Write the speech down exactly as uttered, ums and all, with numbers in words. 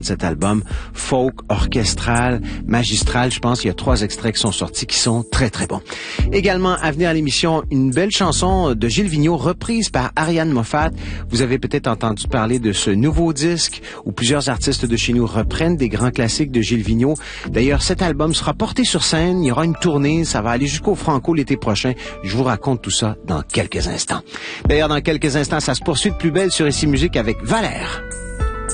Cet album folk, orchestral, magistral, je pense qu'il y a trois extraits qui sont sortis qui sont très très bons. Également à venir à l'émission, une belle chanson de Gilles Vigneault reprise par Ariane Moffat. Vous avez peut-être entendu parler de ce nouveau disque où plusieurs artistes de chez nous reprennent des grands classiques de Gilles Vigneault. D'ailleurs, cet album sera porté sur scène, il y aura une tournée, ça va aller jusqu'au Franco l'été prochain. Je vous raconte tout ça dans quelques instants. D'ailleurs, dans quelques instants, ça se poursuit de plus belle sur Ici Musique avec Valère.